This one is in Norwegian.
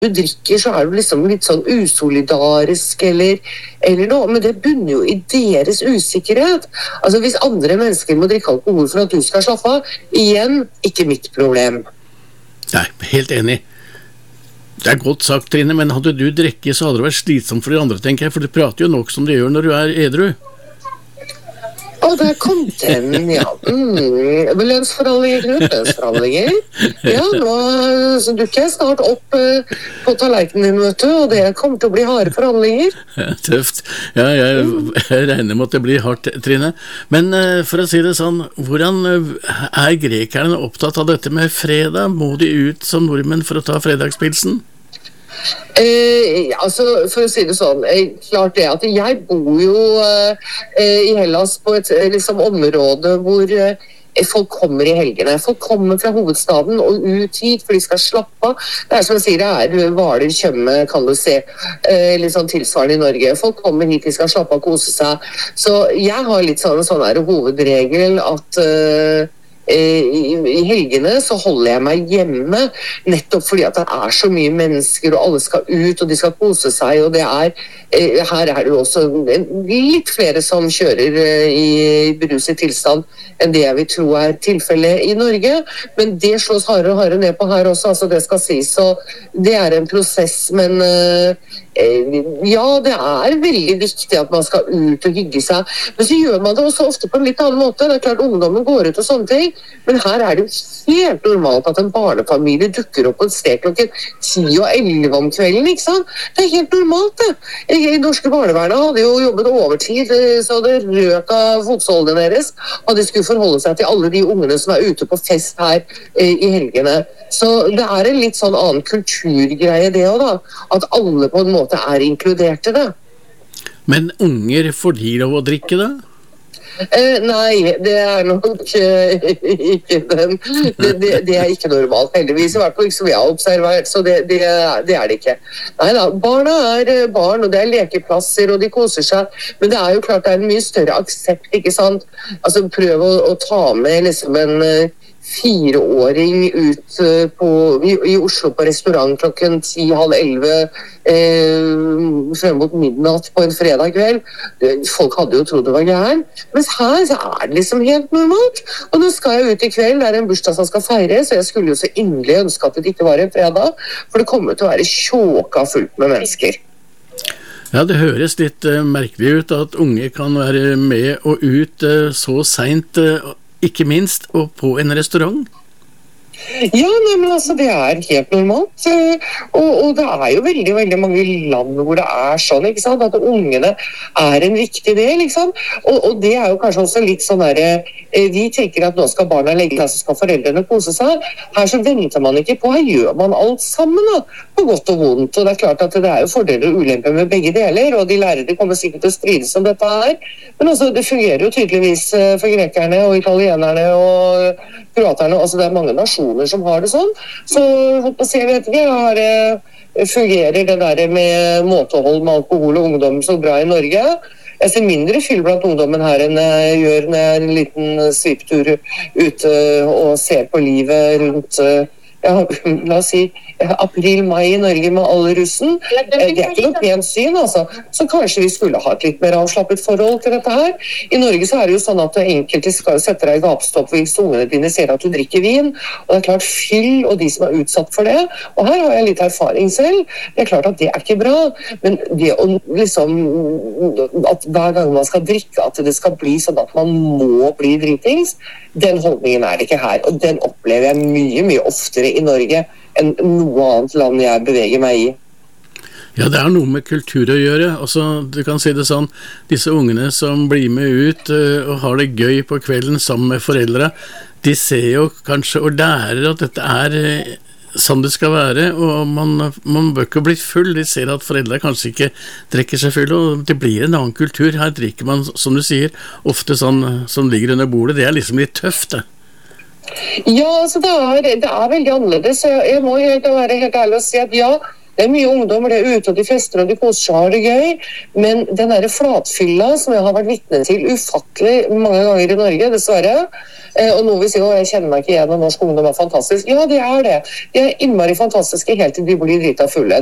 du drikker, så du liksom litt sånn usolidarisk eller noe, men det bunner jo i deres usikkerhet. Altså hvis andre mennesker må drikke alkohol for at du skal slappe av, igjen, ikke mitt problem. Nei, helt enig. Det godt sagt, Trine, men hadde du drikket, så hadde det vært slitsomt for de andre, tenker jeg, for du prater jo nok som du gjør når du edru. Der kom den, ja. Lønnsforhandlinger. Ja, nå dukker jeg snart opp på tallerkenen din, vet du, og det kommer til å bli harde forhandlinger. Ja, tøft. Ja, jeg regner med at det blir hardt, Trine. Men for å si det sånn, hvordan grekerne opptatt av dette med fredag? Må de ut som nordmenn for å ta fredagspilsen? Altså, for å si det sånn, klart det at jeg bor jo i Hellas på et liksom, område hvor folk kommer i helgene. Folk kommer fra hovedstaden og ut hit for de skal slappe av. Det som jeg sier, det Hvaler, Tjøme, kan du se. Litt sånn tilsvarende i Norge. Folk kommer hit, de skal slappe av og kose seg. Så jeg har litt sånn hovedregel at i helgene så holder jeg meg hjemme, nettopp fordi at det så mye mennesker, og alle skal ut, og de skal kose seg, og her det jo også litt flere som kjører i beruset tilstand enn det jeg vil tro tilfellet i Norge, men det slås hardere og hardere ned på her også, altså det skal sies, så det en prosess, men ja, det veldig viktig at man skal ut og hygge seg, men så gjør man det også ofte på en litt annen måte. Det klart ungdommen går ut og sånne ting, men her det jo helt normalt at en barnefamilie dukker opp på et sted klokken 10 og 11 om kvelden, ikke sant? Det helt normalt, det. I norske barnevernet hadde jo jobbet overtid, så det røk av fotsålene deres, og de skulle forholde seg til alle de ungene som ute på fest her i helgene. Så det en litt sånn annen kulturgreie det også da, at alle på en måte inkludert i det. Men unger, får de lov å drikke da? Nei, det nok ikke den. Det ikke normalt, heldigvis. I hvert fall ikke som jeg har observert, så det det ikke. Nei da, barna barn, og det lekeplasser, og de koser seg. Men det jo klart, det en mye større aksept, ikke sant? Altså, prøv å ta med liksom en 4-åring ut i Oslo på restaurant klokken 10:30 frem mot midnatt på en fredag kveld. Folk hadde jo trodd det var gæren, mens her så det liksom helt normalt. Og nå skal jeg ut i kveld, det en bursdag som skal feires, så jeg skulle jo så inderlig ønske at det ikke var en fredag, for det kommer til å være tjåka fullt med mennesker. Ja, det høres litt merkelig ut at unge kan være med og ut så sent, ikke minst, og på en restaurant. Ja, nei, men altså det helt normalt, og det jo veldig, veldig mange land hvor det sånn, ikke sant, at ungene en viktig del, ikke sant, og det jo kanskje også litt sånn der, vi tenker at nå skal barna legge seg, så skal foreldrene kose seg, her så venter man ikke på, her gjør man alt sammen da, på godt og vondt, og det klart at det jo fordeler og ulemper med begge deler, og de lærere kommer sikkert til å strides om dette her, men også det fungerer jo tydeligvis for grekerne og italienerne og kroaterne, altså det mange nasjoner som har det sånn, så håper jeg vet ikke, fungerer det der med måtehold med alkohol og ungdom så bra i Norge. Jeg ser mindre fyll blant ungdommen her enn jeg gjør når jeg en liten sviptur ute og ser på livet rundt, la oss si, april-mai i Norge med all russen. Det ikke noe pent syn, altså. Så kanskje vi skulle ha et litt mer avslappet forhold til dette her. I Norge så det jo sånn at enkelte skal sette deg i gapestopp hvis ungene dine ser at du drikker vin, og det klart fyll og de som utsatt for det. Og her har jeg litt erfaring selv. Det klart at det ikke bra, men det å liksom at hver gang man skal drikke, at det skal bli sånn at man må bli dritings, den holdningen det ikke her, og den opplever jeg mye, mye oftere i Norge enn noe annet land jeg beveger meg i. Ja, det noe med kultur å gjøre. Altså, du kan si det sånn, disse ungene som blir med ut og har det gøy på kvelden sammen med foreldre, de ser jo kanskje og lærer at dette sånn det skal være, og man bør ikke bli full. De ser at foreldre kanskje ikke drikker seg full, og det blir en annen kultur. Her drikker man, som du sier, ofte sånn som ligger under bordet. Det liksom litt tøft, det. Ja, altså det veldig annerledes. Jeg må være helt ærlig og si at ja, Det er mye ungdom, det er ute, og de fester, og de koser seg, og det er gøy, men den der flatfylla som jeg har vært vitne til ufattelig mange ganger i Norge, dessverre, og nå vil si, jeg kjenner meg ikke igjen, og norsk ungdom er fantastisk. Ja, det er det. De er innmari fantastiske helt til de blir drita fulle.